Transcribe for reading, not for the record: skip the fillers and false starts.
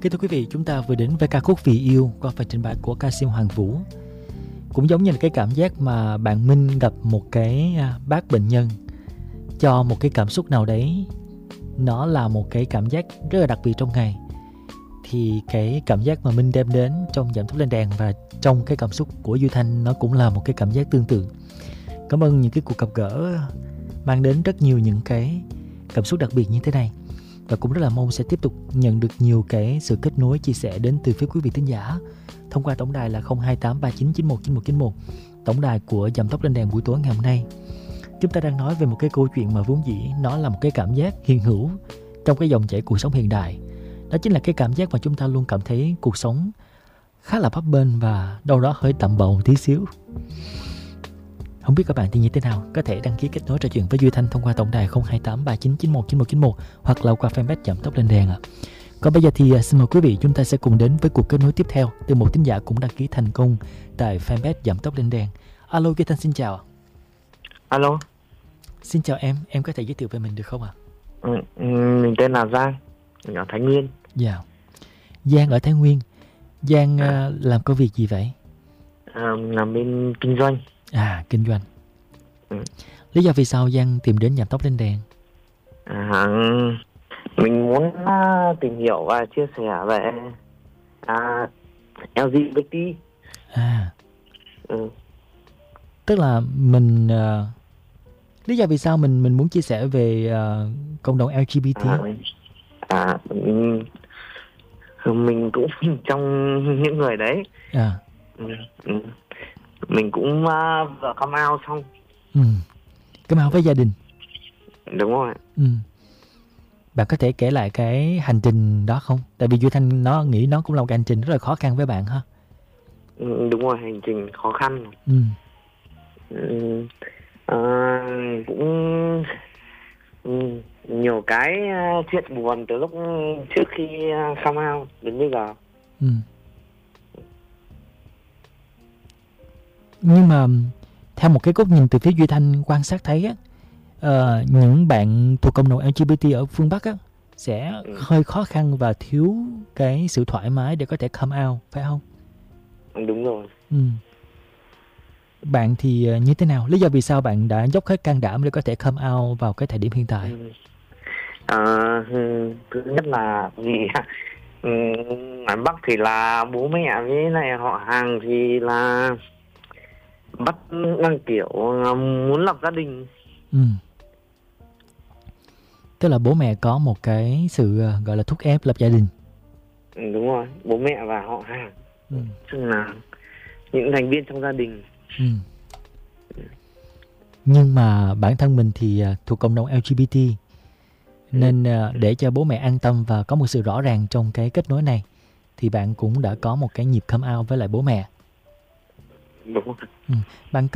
Kính thưa quý vị, chúng ta vừa đến với ca khúc Vì Yêu qua phần trình bày của ca sĩ Hoàng Vũ. Cũng giống như là cái cảm giác mà bạn Minh gặp một cái bác bệnh nhân cho một cái cảm xúc nào đấy, nó là một cái cảm giác rất là đặc biệt trong ngày. Thì cái cảm giác mà Minh đem đến trong Giảm Tốc Lên Đèn và trong cái cảm xúc của Duy Thanh, nó cũng là một cái cảm giác tương tự. Cảm ơn những cái cuộc gặp gỡ mang đến rất nhiều những cái cảm xúc đặc biệt như thế này. Và cũng rất là mong sẽ tiếp tục nhận được nhiều cái sự kết nối, chia sẻ đến từ phía quý vị thính giả thông qua tổng đài là 02839919191, tổng đài của Giảm Tốc Lên Đèn buổi tối ngày hôm nay. Chúng ta đang nói về một cái câu chuyện mà vốn dĩ nó là một cái cảm giác hiện hữu trong cái dòng chảy cuộc sống hiện đại. Đó chính là cái cảm giác mà chúng ta luôn cảm thấy cuộc sống khá là bấp bênh và đâu đó hơi tạm bợ một tí xíu. Không biết các bạn thì như thế nào, có thể đăng ký kết nối trò chuyện với Duy Thanh thông qua tổng đài 02839919191 hoặc là qua fanpage Giảm Tốc Lên Đèn ạ. Còn bây giờ thì xin mời quý vị, chúng ta sẽ cùng đến với cuộc kết nối tiếp theo từ một thính giả cũng đăng ký thành công tại fanpage Giảm Tốc Lên Đèn. Alo, Duy Thanh xin chào. Alo. Xin chào em có thể giới thiệu về mình được không ạ? Mình tên là Giang, mình ở Thái Nguyên. Dạ. Giang ở Thái Nguyên. Giang làm công việc gì vậy? Làm bên kinh doanh. Kinh doanh. Lý do vì sao Giang tìm đến Giảm Tốc Lên Đèn? Mình muốn tìm hiểu và chia sẻ về LGBT. Tức là mình lý do vì sao mình muốn chia sẻ về cộng đồng LGBT? Mình cũng trong những người đấy. Mình cũng vừa come out xong. Come out với gia đình. Đúng rồi. Bạn có thể kể lại cái hành trình đó không? Tại vì Duy Thanh nghĩ nó cũng là một hành trình rất là khó khăn với bạn ha. Đúng rồi, hành trình khó khăn. Cũng nhiều cái chuyện buồn từ lúc trước khi come out đến bây giờ. Nhưng mà theo một cái góc nhìn từ phía Duy Thanh quan sát thấy á, những bạn thuộc cộng đồng LGBT ở phương Bắc á sẽ hơi khó khăn và thiếu cái sự thoải mái để có thể come out, phải không? Đúng rồi. Bạn thì như thế nào? Lý do vì sao bạn đã dốc hết can đảm để có thể come out vào cái thời điểm hiện tại? Thứ nhất là vì ở Bắc thì là bố mẹ với lại họ hàng thì là bắt đang kiểu muốn lập gia đình. Tức là bố mẹ có một cái sự gọi là thúc ép lập gia đình. Đúng rồi, bố mẹ và họ hàng, tức là những thành viên trong gia đình. Nhưng mà bản thân mình thì thuộc cộng đồng LGBT, nên để cho bố mẹ an tâm và có một sự rõ ràng trong cái kết nối này, thì bạn cũng đã có một cái nhịp come out với lại bố mẹ. Đúng rồi. Bạn